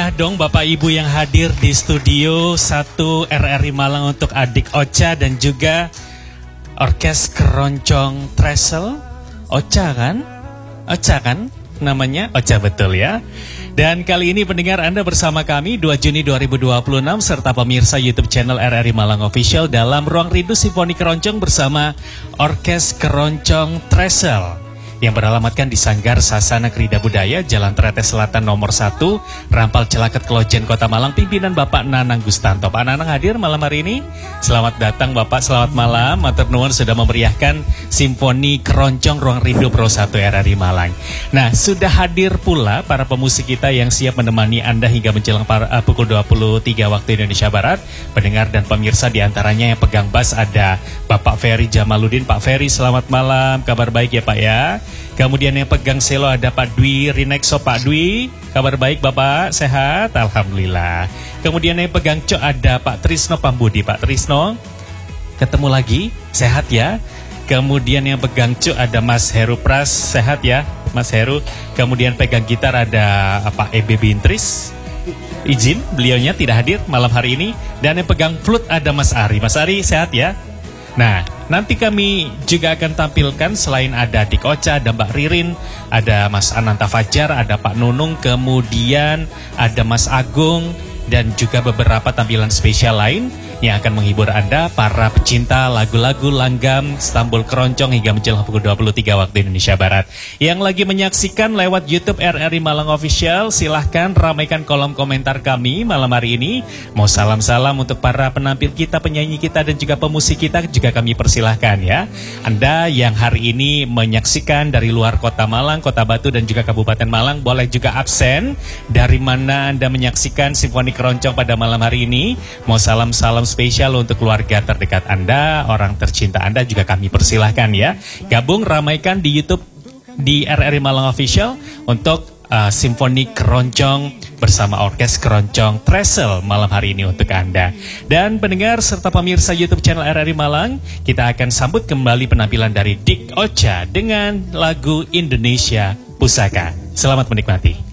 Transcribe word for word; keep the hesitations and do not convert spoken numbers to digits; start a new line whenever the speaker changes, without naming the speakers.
meriah dong Bapak Ibu yang hadir di studio satu R R I Malang untuk adik Ocha dan juga Orkes Keroncong Tresel. Ocha kan? Ocha kan? Namanya Ocha betul ya. Dan kali ini pendengar Anda bersama kami dua Juni dua ribu dua puluh enam serta pemirsa YouTube channel R R I Malang Official dalam Ruang Rindu Simfoni Keroncong bersama Orkes Keroncong Tresel yang beralamatkan di Sanggar Sasana Krida Budaya, Jalan Tretes Selatan nomor satu, Rampal Celaket Klojen, Kota Malang, pimpinan Bapak Nanang Gustanto. Pak Nanang hadir malam hari ini. Selamat datang Bapak, selamat malam. Matur nuwun sudah memeriahkan Simfoni Keroncong Ruang Rindu Pro satu R R I Malang. Nah, sudah hadir pula para pemusik kita yang siap menemani Anda hingga menjelang para, uh, pukul dua puluh tiga waktu Indonesia Barat. Pendengar dan pemirsa diantaranya yang pegang bass ada Bapak Ferry Jamaluddin. Pak Ferry, selamat malam. Kabar baik ya Pak ya? Kemudian yang pegang selo ada Pak Dwi Rinexo. Pak Dwi, kabar baik Bapak? Sehat? Alhamdulillah. Kemudian yang pegang cok ada Pak Trisno Pambudi. Pak Trisno, ketemu lagi? Sehat ya? Kemudian yang pegang cok ada Mas Heru Pras. Sehat ya Mas Heru? Kemudian pegang gitar ada Pak E B Bintris. Izin, beliaunya tidak hadir malam hari ini. Dan yang pegang flute ada Mas Ari. Mas Ari, sehat ya? Nah, nanti kami juga akan tampilkan selain ada Dik Ocha, ada Mbak Ririn, ada Mas Ananta Fajar, ada Pak Nunung, kemudian ada Mas Agung, dan juga beberapa tampilan spesial lain yang akan menghibur Anda, para pecinta lagu-lagu langgam Stambul Keroncong hingga menjelang pukul dua puluh tiga waktu Indonesia Barat. Yang lagi menyaksikan lewat YouTube R R I Malang Official, silahkan ramaikan kolom komentar kami malam hari ini. Mau salam-salam untuk para penampil kita, penyanyi kita, dan juga pemusik kita juga kami persilahkan ya. Anda yang hari ini menyaksikan dari luar kota Malang, Kota Batu, dan juga Kabupaten Malang, boleh juga absen dari mana Anda menyaksikan Simfoni Keroncong pada malam hari ini. Mau salam-salam spesial untuk keluarga terdekat Anda, orang tercinta Anda juga kami persilahkan ya. Gabung, ramaikan di YouTube di R R I Malang Official untuk uh, Simfoni Keroncong bersama Orkes Keroncong Tresel malam hari ini untuk Anda. Dan pendengar serta pemirsa YouTube channel R R I Malang, kita akan sambut kembali penampilan dari Dik Ocha dengan lagu Indonesia Pusaka. Selamat menikmati.